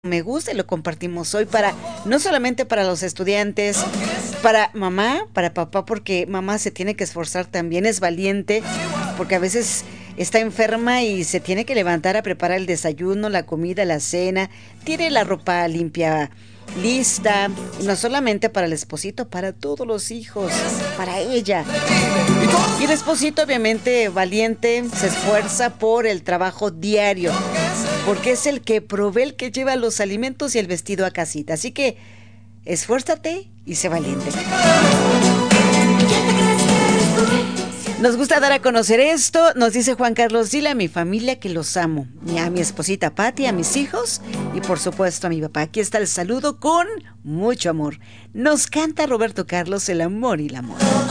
Me gusta y lo compartimos hoy para, no solamente para los estudiantes, para mamá, para papá, porque mamá se tiene que esforzar también, es valiente, porque a veces está enferma y se tiene que levantar a preparar el desayuno, la comida, la cena, tiene la ropa limpia, lista, y no solamente para el esposito, para todos los hijos, para ella. Y el esposito, obviamente, valiente, se esfuerza por el trabajo diario, porque es el que provee, el que lleva los alimentos y el vestido a casita. Así que esfuérzate y sé valiente. Nos gusta dar a conocer esto. Nos dice Juan Carlos, dile a mi familia que los amo. A mi esposita Patti, a mis hijos y por supuesto a mi papá. Aquí está el saludo con mucho amor. Nos canta Roberto Carlos, el amor y el amor.